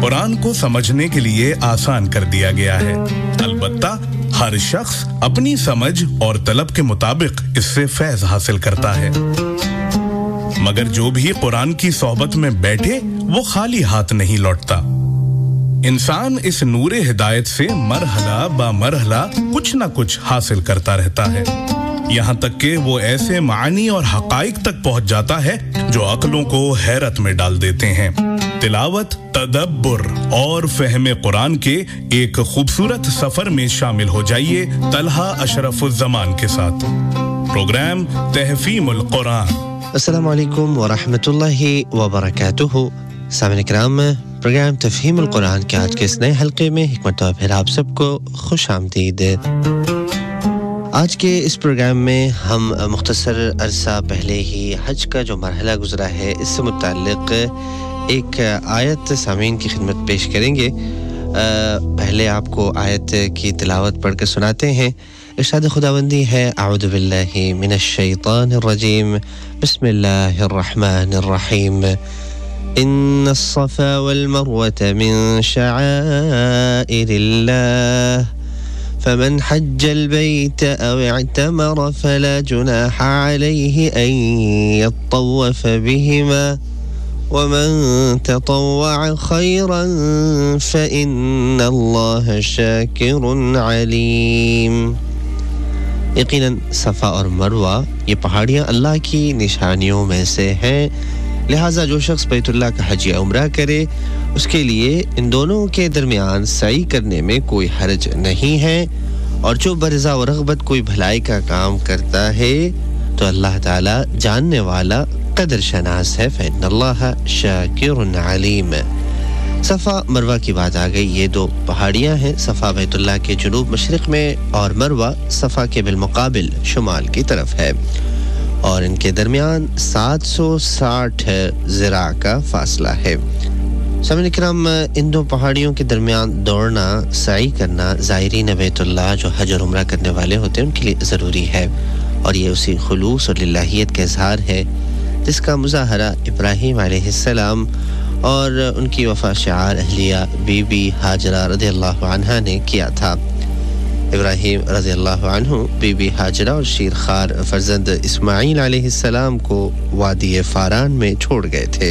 कुरान को समझने के लिए आसान कर दिया गया है। अलबत्ता हर शख्स अपनी समझ और तलब के मुताबिक इससे फैज़ हासिल करता है। मगर जो भी कुरान की सोहबत में बैठे वो खाली हाथ नहीं लौटता। इंसान इस नूरे हिदायत से मरहला बा मरहला कुछ ना कुछ हासिल करता रहता है, यहाँ तक कि वो ऐसे मानी और हकाइक तक पहुंच जाता है जो अक्लों को हैरत में डाल देते हैं। तिलावत, तदब्बुर और फ़हम कुरान के एक खूबसूरत सफर में शामिल हो जाइए तलहा अशरफुज़्ज़मान के साथ। प्रोग्राम तहफ़ीमुल कुरान। अस्सलामु अलैकुम व रहमतुल्लाहि व बरकातुहू। सामईन किराम, प्रोग्राम तफ़हीमुल कुरान के आज के इस नए हल्के में एक मरतबा फिर आप सबको खुशामदीद। आज के इस प्रोग्राम में हम मुख्तसर अरसा पहले ही हज का जो मरहला गुजरा है इससे मुताल्लिक़ एक आयत सामीन की खिदमत पेश करेंगे। पहले आपको आयत की तिलावत पढ़ कर सुनाते हैं। इरशाद खुदावंदी है, अऊज़ु बिल्लाहि मिनश शैतानिर रजीम, बिस्मिल्लाहिर रहमानिर रहीम। इन्नस सफ़ा वल मरवत मिन शआइरिल्लाह فمن حج البيت أو اعتمر فلا جناح عليه أن يطوف بهما ومن تطوع خيرا فإن الله شاكر عليم। یقیناً صفا اور مروہ یہ پہاڑیاں اللہ کی نشانیوں میں سے ہیں، لہٰذا جو شخص بیت اللہ کا حج یا عمرہ کرے اس کے لیے ان دونوں کے درمیان سعی کرنے میں کوئی حرج نہیں ہے، اور جو برضا و رغبت کوئی بھلائی کا کام کرتا ہے تو اللہ تعالی جاننے والا قدر شناس ہے۔ فإن اللہ شاکر علیم۔ صفا مروہ کی بات آ گئی، یہ دو پہاڑیاں ہیں، صفا بیت اللہ کے جنوب مشرق میں اور مروہ صفا کے بالمقابل شمال کی طرف ہے، اور ان کے درمیان 760 ذراع کا فاصلہ ہے۔ سامعین کرام، ان دو پہاڑیوں کے درمیان دوڑنا، سعی کرنا زائرین بیت اللہ جو حج اور عمرہ کرنے والے ہوتے ہیں ان کے لیے ضروری ہے، اور یہ اسی خلوص اور للہیت کا اظہار ہے جس کا مظاہرہ ابراہیم علیہ السلام اور ان کی وفا شعار اہلیہ بی بی ہاجرہ رضی اللہ عنہا نے کیا تھا۔ ابراہیم رضی اللہ عنہ بی بی ہاجرہ اور شیرخوار فرزند اسماعیل علیہ السلام کو وادی فاران میں چھوڑ گئے تھے۔